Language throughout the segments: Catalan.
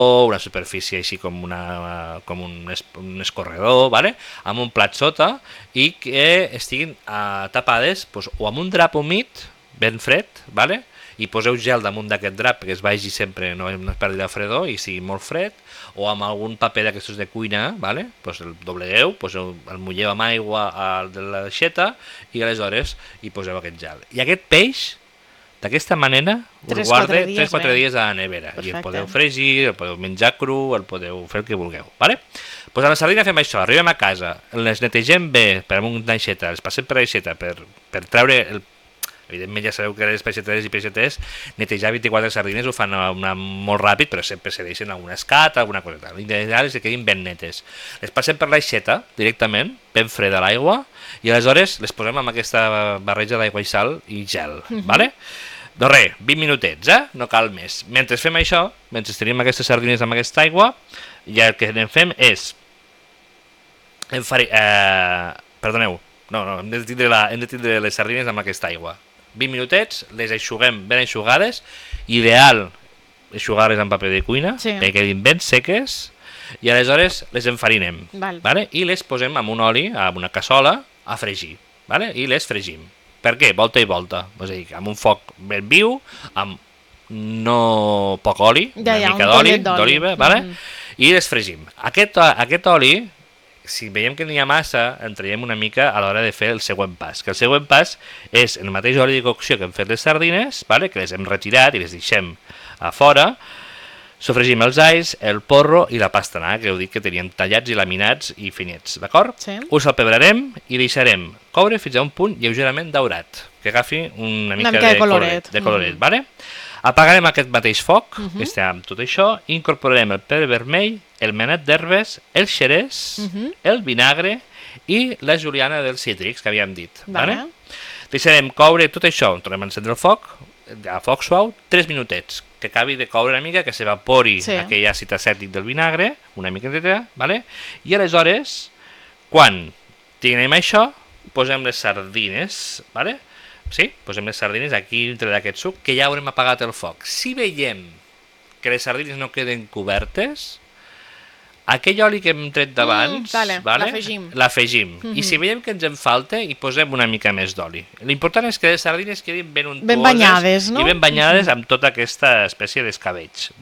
una superfície així com un escorredor, ¿vale? Amb un plat sota i que estiguin tapades o amb un drap humit ben fred, ¿vale? I poseu gel damunt d'aquest drap perquè es vagi sempre, no es perdi la fredor i sigui molt fred, o amb algun paper d'aquestos de cuina, ¿vale? Pues el doblegueu, el mulleu amb aigua de l'aixeta i aleshores hi poseu aquest gel. I aquest peix, d'aquesta manera, us guarda 3-4 dies a la nevera. I el podeu fregir, el podeu menjar cru, el podeu fer el que vulgueu, ¿vale? Pues a la sardina fem això, arribem a casa, les netegem bé per amb una aixeta, les passem per l'aixeta per treure evidentment ja sabeu que les peixateres i peixaters netejar 24 sardines ho fan molt ràpid, però sempre se deixen alguna escata, alguna cosa tal. L'ideal és que quedin ben netes. Les passem per l'aixeta directament, ben freda l'aigua, i aleshores les posem amb aquesta barreja d'aigua i sal i gel, ¿vale? Doncs res, 20 minutets, no cal més. Mentre fem això, mentre tenim aquestes sardines amb aquesta aigua, ja el que fem és perdoneu, no, hem de tindre les sardines amb aquesta aigua. 20 minutets, les eixuguem ben eixugades, ideal eixugar-les amb paper de cuina, que quedin ben seques, i aleshores les enfarinem, ¿vale? I les posem amb un oli, amb una cassola, a fregir, ¿vale? I les fregim. Per què? Volta i volta, és a dir, amb un foc ben viu, amb no poc oli, una mica d'oliva, ¿vale? I les fregim. Aquest oli, si veiem que n'hi ha massa, en traiem una mica a l'hora de fer el següent pas. Que el següent pas és el mateix oli de cocció que hem fet les sardines, ¿vale? Que les hem retirat i les deixem a fora, sofregim els alls, el porro i la pastanaga, que heu dit que tenien tallats i laminats i finets, d'acord? Sí. Ho salpebrarem i deixarem coure fins a un punt lleugerament daurat, que agafi una mica de coloret, ¿vale? Apagarem aquest mateix foc, que està amb tot això, i incorporarem el pebre vermell, el menet d'herbes, el xerès, el vinagre i la juliana dels cítrics, que havíem dit. Deixarem coure tot això, tornem a encendre el foc, a foc suau, 3 minutets, que acabi de coure una mica, que s'evapori aquell àcid acètic del vinagre, una miqueta, i aleshores, quan tinguem això, posem les sardines, sí, posem les sardines aquí dintre d'aquest suc, que ja haurem apagat el foc. Si veiem que les sardines no queden cobertes, aquell oli que hem tret d'abans, l'afegim. I si veiem que ens en falta, hi posem una mica més d'oli. L'important és que les sardines quedin ben untuoses ben banyades, no? I ben banyades amb tota aquesta espècie d'escabetx.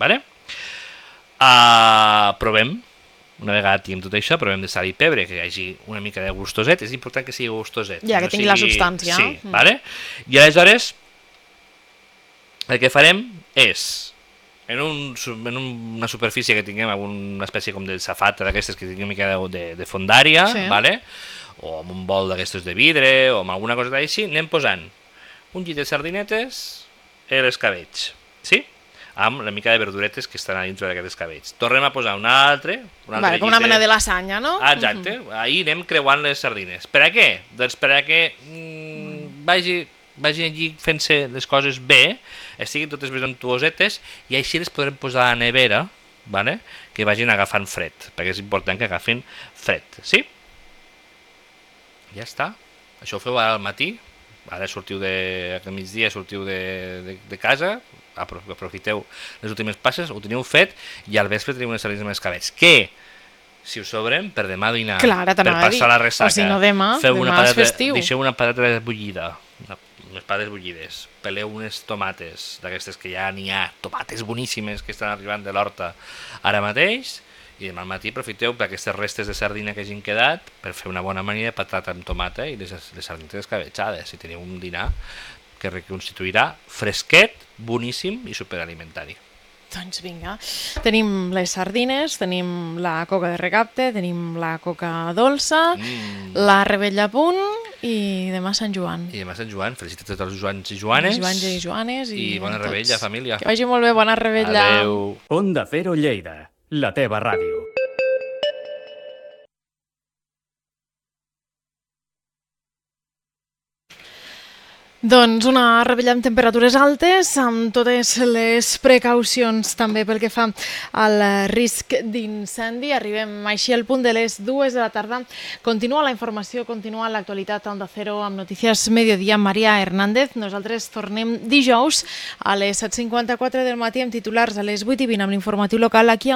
Provem. Una vegada tinguem tot això, provem de sal i pebre, que hi hagi una mica de gustoset. És important que sigui gustoset. Ja, que tingui la substància. Sí, i aleshores el que farem és, en una superfície que tinguem alguna espècie com de safata d'aquestes que tingui una mica de fondària, o amb un bol d'aquestos de vidre, o amb alguna cosa així, anem posant un llit de sardinetes i l'escabetx, sí? Amb la mica de verduretes que estan a dintre d'aquest escabetx. Tornem a posar un altre com una mena de lasanya, no? Exacte, ahir anem creuant les sardines. Per a què? Doncs per a que vagi allí fent-se les coses bé, estiguin totes més untuosetes, i així les podrem posar a la nevera, que vagin agafant fred, perquè és important que agafin fred, sí? Ja està. Això ho feu ara al matí, ara sortiu al migdia, sortiu de casa, aprofiteu les últimes passes, ho teniu fet, i al vespre teniu unes sardines amb escabets, que si us sobren, per demà dinar, per passar la ressaca, o si no demà és festiu, deixeu una patata bullida, unes patates bullides, peleu unes tomates d'aquestes que ja n'hi ha, tomates boníssimes que estan arribant de l'horta ara mateix, i demà al matí aprofiteu per aquestes restes de sardina que hagin quedat per fer una bona amanida de patata amb tomata i les sardines escabetxades, i teniu un dinar que reconstituirà fresquet, boníssim i superalimentari. Doncs vinga, tenim les sardines, tenim la coca de recapte, tenim la coca dolça, la rebella a punt i demà Sant Joan. I demà Sant Joan, felicitats a tots els Joans i Joanes. Joans i Joanes. I bona rebella, família. Que vagi molt bé, bona rebella. Adeu. Onda Cero Lleida, la teva ràdio. Doncs una rebella amb temperatures altes, amb totes les precaucions també pel que fa al risc d'incendi. Arribem així al punt de les 2 de la tarda. Continua la informació, continua l'actualitat a Onda Cero amb Notícies Mediodía, Maria Hernández. Nosaltres tornem dijous a les 7:54 del matí amb titulars a les 8:20 amb l'informatiu local aquí a